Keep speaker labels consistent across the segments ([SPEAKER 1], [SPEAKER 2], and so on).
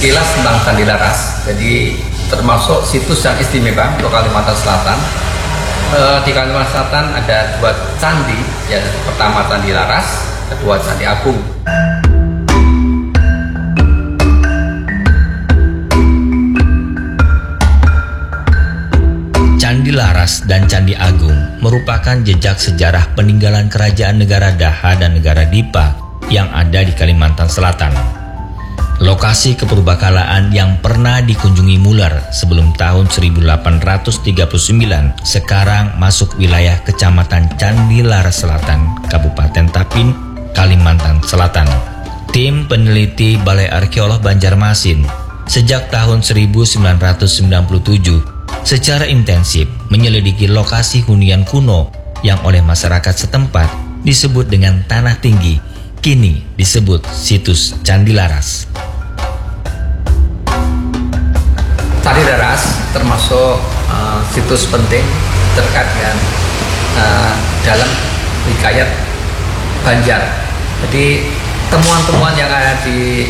[SPEAKER 1] sekilas tentang Candi Laras. Jadi termasuk situs yang istimewa untuk Kalimantan Selatan. Di Kalimantan Selatan ada dua candi, ya, pertama Candi Laras, kedua Candi Agung.
[SPEAKER 2] Candi Laras dan Candi Agung merupakan jejak sejarah peninggalan kerajaan negara Daha dan negara Dipa yang ada di Kalimantan Selatan. Lokasi kepurbakalaan yang pernah dikunjungi Muller sebelum tahun 1839 sekarang masuk wilayah Kecamatan Candi Laras Selatan, Kabupaten Tapin, Kalimantan Selatan. Tim peneliti Balai Arkeolog Banjarmasin sejak tahun 1997 secara intensif menyelidiki lokasi hunian kuno yang oleh masyarakat setempat disebut dengan tanah tinggi, kini disebut situs Candi Laras.
[SPEAKER 1] Candi Laras termasuk situs penting terkait dengan dalam hikayat Banjar. Jadi temuan-temuan yang ada di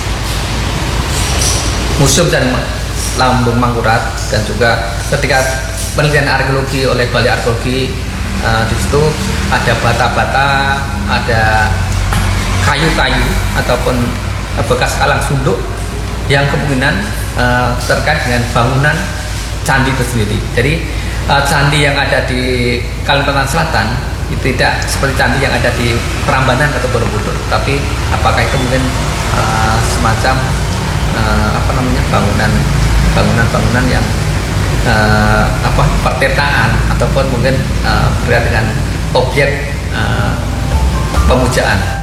[SPEAKER 1] Museum dan Lambung Mangkurat dan juga ketika penelitian arkeologi oleh Balai Arkeologi, di situ ada bata-bata, ada kayu-kayu ataupun bekas alang sunduk yang kemungkinan terkait dengan bangunan candi itu sendiri. Jadi candi yang ada di Kalimantan Selatan itu tidak seperti candi yang ada di Prambanan atau Borobudur, tapi apakah itu mungkin semacam bangunan yang pertetaan ataupun mungkin berkaitan dengan objek pemujaan.